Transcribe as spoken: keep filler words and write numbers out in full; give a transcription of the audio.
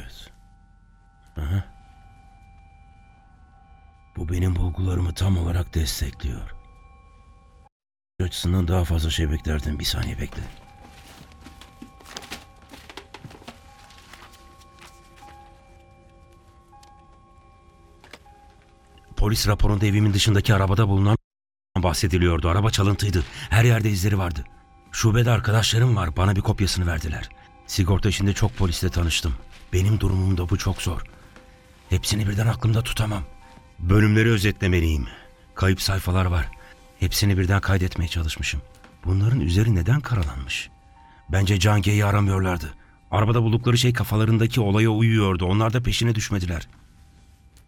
Evet. Aha. Bu benim bulgularımı tam olarak destekliyor. Açısından daha fazla şey beklerdim. Bir saniye bekle. Polis raporunda evimin dışındaki arabada bulunan bahsediliyordu. Araba çalıntıydı. Her yerde izleri vardı. Şubede arkadaşlarım var. Bana bir kopyasını verdiler. Sigorta işinde çok polisle tanıştım. Benim durumumda bu çok zor. Hepsini birden aklımda tutamam. Bölümleri özetlemeliyim. Kayıp sayfalar var. Hepsini birden kaydetmeye çalışmışım. Bunların üzeri neden karalanmış? Bence Cange'yi aramıyorlardı. Arabada buldukları şey kafalarındaki olaya uyuyordu. Onlar da peşine düşmediler.